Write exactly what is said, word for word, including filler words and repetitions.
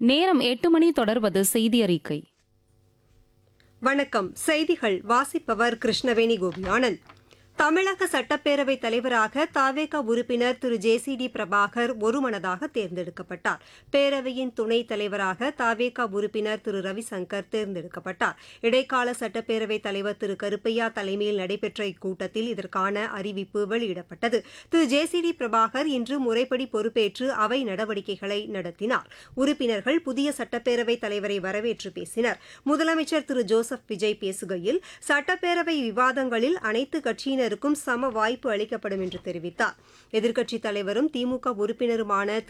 நேரம் எட்டு மணி தொடர்வது செய்தி அறிக்கை. வணக்கம். செய்திகள் வாசிப்பவர் கிருஷ்ணவேணி கோபியானந்த். தமிழக சட்டப்பேரவைத் தலைவராக தவேக உறுப்பினர் திரு ஜே சி டி பிரபாகர் ஒருமனதாக தேர்ந்தெடுக்கப்பட்டார். பேரவையின் துணைத் தலைவராக தவேக உறுப்பினர் திரு ரவிசங்கர் தேர்ந்தெடுக்கப்பட்டார். இடைக்கால சட்டப்பேரவைத் தலைவர் திரு கருப்பையா தலைமையில் நடைபெற்ற இக்கூட்டத்தில் இதற்கான அறிவிப்பு வெளியிடப்பட்டது. திரு ஜே சி டி பிரபாகர் இன்று முறைப்படி பொறுப்பேற்று அவை நடவடிக்கைகளை நடத்தினார். உறுப்பினர்கள் புதிய சட்டப்பேரவைத் தலைவரை வரவேற்று பேசினர். முதலமைச்சர் திரு ஜோசப் விஜய் பேசுகையில் சட்டப்பேரவை விவாதங்களில் அனைத்து கட்சியினர் சம வாய்ப்பு அளிக்கப்படும் என்று தெரிவித்தார். எதிர்க்கட்சித் தலைவரும் திமுக உறுப்பினருமான